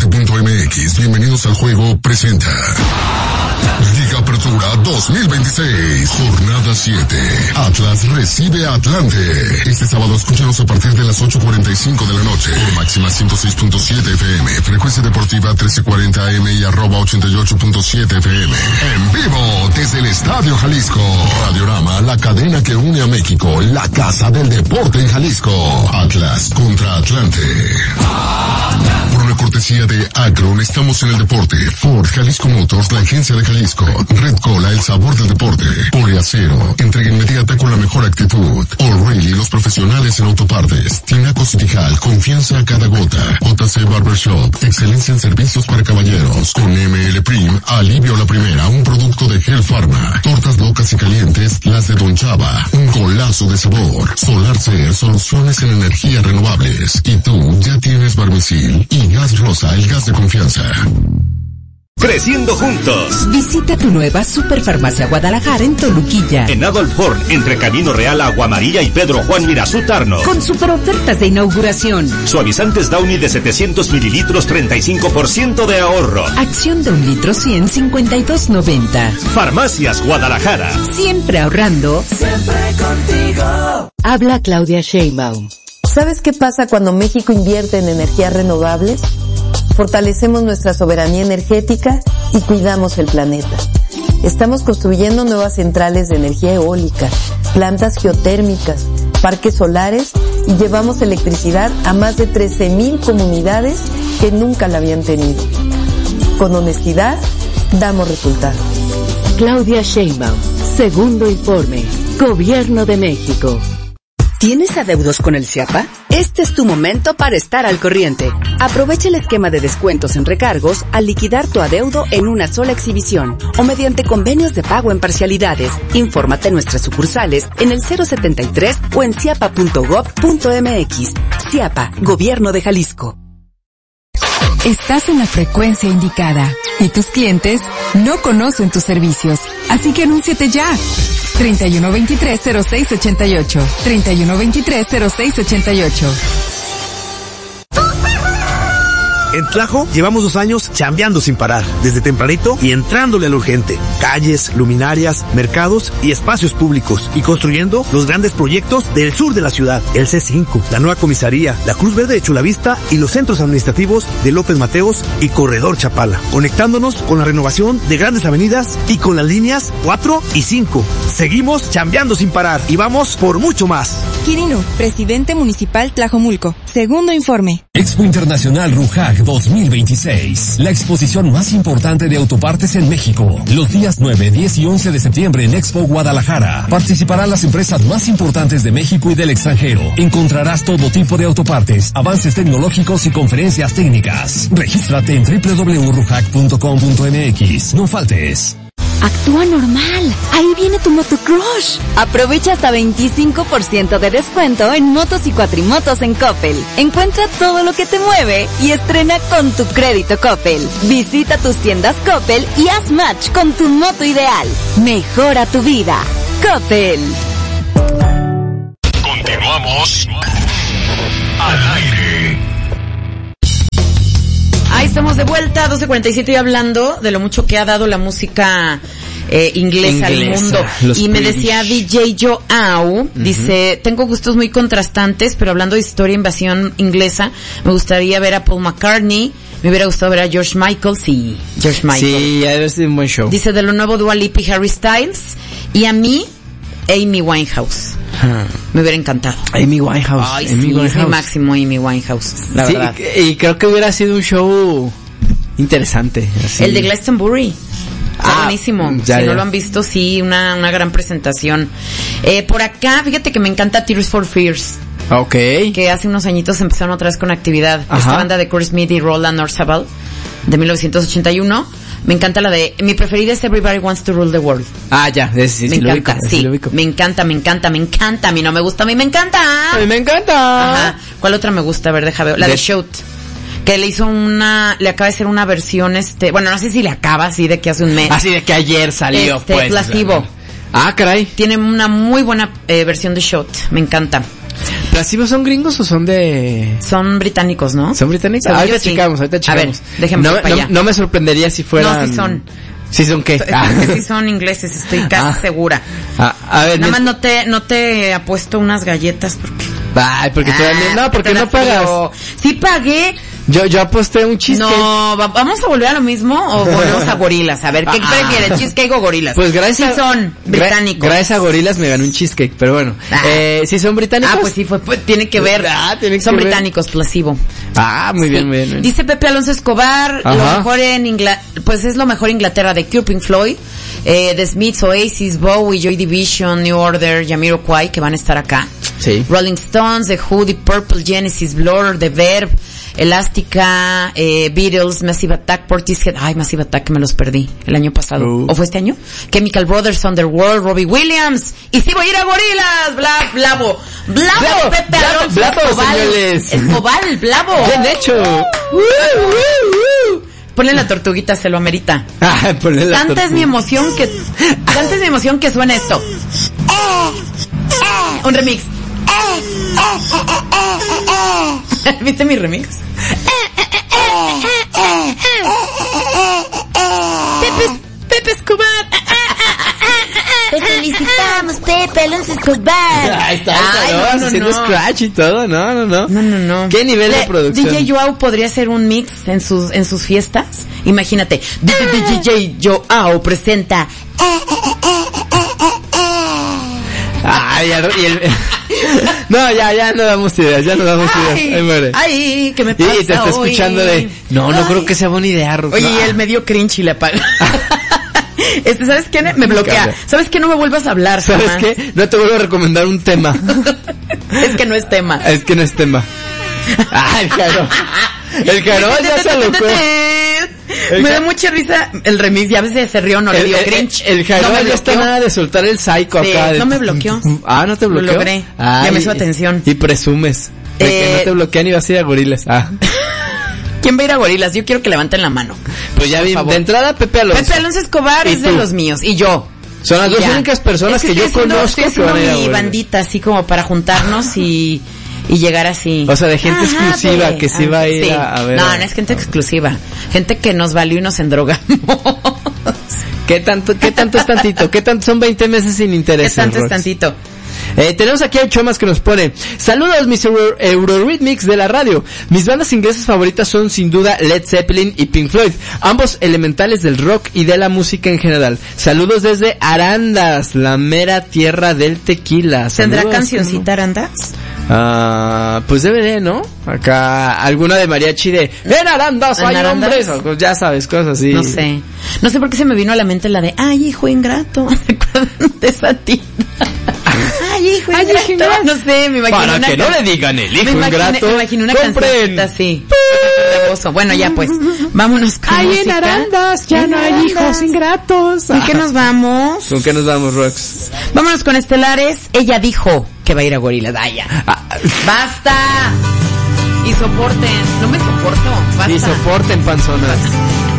Deporte.mx, bienvenidos al juego, presenta Liga Apertura 2026, jornada 7. Atlas recibe a Atlante. Este sábado escúchanos a partir de las 8:45 de la noche. Por máxima 106.7 FM, frecuencia deportiva 1340 AM y @88.7 FM. En vivo desde el Estadio Jalisco. Radiorama, la cadena que une a México, la casa del deporte en Jalisco. Atlas contra Atlante. Por una cortesía de Akron, estamos en el deporte. Ford, Jalisco Motors, la agencia de Jalisco. Red Cola, el sabor del deporte. Poliacero, entrega inmediata con la mejor actitud. O'Reilly, los profesionales en autopartes. Tinaco Citijal, confianza a cada gota. JC Barbershop, excelencia en servicios para caballeros. Con ML Prim, alivio a la primera, un producto de Hell Pharma. Tortas locas y calientes, las de Don Chava, un golazo de sabor. Solar Ser, soluciones en energías renovables. Y tú ya tienes Barmisil y Gas Rosa, el gas de confianza. Creciendo juntos. Visita tu nueva Superfarmacia Guadalajara en Toluquilla. En Adolf Horn, entre Camino Real, Agua Amarilla y Pedro Juan Mirazú Tarno. Con super ofertas de inauguración. Suavizantes Downy de 700 mililitros, 35% de ahorro. Acción de 1 litro 100, 52.90. Farmacias Guadalajara. Siempre ahorrando. Siempre contigo. Habla Claudia Sheinbaum. ¿Sabes qué pasa cuando México invierte en energías renovables? Fortalecemos nuestra soberanía energética y cuidamos el planeta. Estamos construyendo nuevas centrales de energía eólica, plantas geotérmicas, parques solares y llevamos electricidad a más de 13,000 comunidades que nunca la habían tenido. Con honestidad, damos resultados. Claudia Sheinbaum, segundo informe, Gobierno de México. ¿Tienes adeudos con el CIAPA? Este es tu momento para estar al corriente. Aprovecha el esquema de descuentos en recargos al liquidar tu adeudo en una sola exhibición o mediante convenios de pago en parcialidades. Infórmate en nuestras sucursales en el 073 o en ciapa.gov.mx. CIAPA, Gobierno de Jalisco. Estás en la frecuencia indicada y tus clientes no conocen tus servicios, así que anúnciate ya. 3123-0688. 3123-0688. En Tlajo llevamos 2 años chambeando sin parar, desde tempranito y entrándole a lo urgente. Calles, luminarias, mercados y espacios públicos, y construyendo los grandes proyectos del sur de la ciudad. El C5, la nueva comisaría, la Cruz Verde de Chulavista y los centros administrativos de López Mateos y Corredor Chapala. Conectándonos con la renovación de grandes avenidas y con las líneas 4 y 5. Seguimos chambeando sin parar y vamos por mucho más. Quirino, presidente municipal Tlajomulco. Segundo informe. Expo Internacional RUJAC 2026, la exposición más importante de autopartes en México. Los días 9, 10 y 11 de septiembre en Expo Guadalajara. Participarán las empresas más importantes de México y del extranjero. Encontrarás todo tipo de autopartes, avances tecnológicos y conferencias técnicas. Regístrate en www.rujac.com.mx. No faltes. Actúa normal. Ahí viene tu motocrush. Aprovecha hasta 25% de descuento en motos y cuatrimotos en Coppel. Encuentra todo lo que te mueve y estrena con tu crédito Coppel. Visita tus tiendas Coppel y haz match con tu moto ideal. Mejora tu vida. Coppel. Continuamos al aire. Ahí estamos de vuelta, 12:47, y hablando de lo mucho que ha dado la música inglesa al mundo. Y me decía DJ Joao, dice, tengo gustos muy contrastantes, pero hablando de historia e invasión inglesa, me gustaría ver a Paul McCartney, me hubiera gustado ver a George Michael. Sí, George Michael. Sí, es un buen show. Dice de lo nuevo Dua Lipa y Harry Styles, y a mí, Amy Winehouse. Me hubiera encantado. Amy Winehouse. Ay, sí, Winehouse. Es mi máximo Amy Winehouse, la verdad. Y creo que hubiera sido un show interesante. Así. El de Glastonbury. Está buenísimo. Si no lo han visto, sí, una gran presentación. Por acá, fíjate que me encanta Tears for Fears. Okay. Que hace unos añitos empezaron otra vez con actividad. Ajá. Esta banda de Chris Smith y Roland Orzabal, de 1981. Me encanta la de, mi preferida es Everybody Wants to Rule the World. Ah, ya, sí, me encanta, sí, me encanta, a mí no me gusta, a mí me encanta. A mí me encanta. Ajá. ¿Cuál otra me gusta? A ver, deja ver. La de Shout, que le hizo le acaba de hacer una versión, bueno, no sé si le acaba, así de que hace un mes. Así de que ayer salió, pues. Placebo. Ah, caray. Tiene una muy buena versión de Shout, me encanta. ¿Placebo son gringos o son de...? Son británicos, ¿no? ¿Son británicos? Ahorita checamos. A ver, déjenme para allá. No me sorprendería si fueran... No, sí son. ¿Sí son qué? Que sí son ingleses, estoy casi segura. A ver... Nada más no te apuesto unas galletas porque... Ay, porque porque no pagas. Sí pagué. Yo aposté un cheesecake. No, ¿vamos a volver a lo mismo o volvemos a gorilas? A ver, ¿qué prefieres, cheesecake o gorilas? Pues gracias sí son británicos. Gracias a gorilas me gané un cheesecake, pero bueno. ¿Sí son británicos? Pues sí, tiene que ver. Son británicos, Placebo. Muy bien, muy bien. Dice Pepe Alonso Escobar, lo mejor en pues es lo mejor Inglaterra de Cure, Pink Floyd, The Smiths, Oasis, Bowie, Joy Division, New Order, Jamiroquai, que van a estar acá. Sí. Rolling Stones, The Who, The Purple, Genesis, Blur, The Verve, Elástica, Beatles, Massive Attack, Portishead. Massive Attack, que me los perdí el año pasado. ¿O fue este año? Chemical Brothers, Underworld, Robbie Williams. Y sí voy a ir a Gorilas. Blavo, Pepe Alonso Escobar, Blavo. Bien hecho. Ponle la tortuguita, se lo amerita. Tanta es mi emoción que suena esto. Un remix. ¿Viste mi remix? Pepe Escobar. Te felicitamos, Pepe Alonso Escobar. Ahí está, haciendo scratch y todo, no. ¿Qué nivel de producción? DJ Joao podría hacer un mix en sus fiestas. Imagínate, DJ Joao presenta. No, ya no damos ideas, Ahí muere. ¿Qué me pasa? Y te está escuchando no creo que sea buena idea, Rox. Oye, y el medio cringe y le apaga. ¿Sabes qué? Me bloquea. ¿Sabes qué? No me vuelvas a hablar. ¿Sabes qué? No te vuelvo a recomendar un tema. Es que no es tema. El Jaro ya se alocó. Me da mucha risa el remix, ya a veces se rió, no le dio cringe. El Jaro ya está nada de soltar el psycho acá. No me bloqueó. ¿No te bloqueó? Lo logré. Llamé su atención. Y presumes de que no te bloquean y vas a ir a Gorilas. ¿Quién va a ir a Gorilas? Yo quiero que levanten la mano. Pues ya vi, de entrada Pepe Alonso Escobar es de los míos, y yo. Son las dos únicas personas que yo conozco que van a ir a Gorilas. Mi bandita, así como para juntarnos y llegar así. O sea, de gente exclusiva que sí va a ir a ver. No es gente exclusiva. Gente que nos valió y nos endrogamos. ¿Qué tanto es tantito? ¿Qué tanto son 20 meses sin intereses? ¿Qué tanto es tantito? Tenemos aquí a Chomas que nos pone: saludos mis Eurorhythmics de la radio. Mis bandas inglesas favoritas son sin duda Led Zeppelin y Pink Floyd, ambos elementales del rock y de la música en general. Saludos desde Arandas, la mera tierra del tequila. ¿Tendrá cancioncita Arandas? Pues DVD, ¿no? Acá alguna de mariachi de en Arandas hay hombres, ya sabes, cosas así. No sé por qué se me vino a la mente la de hijo ingrato. ¿Recuerdan de esa tinta? Hijo ingrato. No sé, me imagino para que no le digan el hijo ingrato. Me imagino una cancioncita así. Bueno, ya pues, vámonos con música. En Arandas ya no hay hijos ingratos. ¿Y qué nos vamos? ¿Con qué nos vamos, Rox? Vámonos con Estelares. Ella dijo que va a ir a Gorilas. ¡Basta! Y soporten. No me soporto. Basta. Y soporten, panzonas.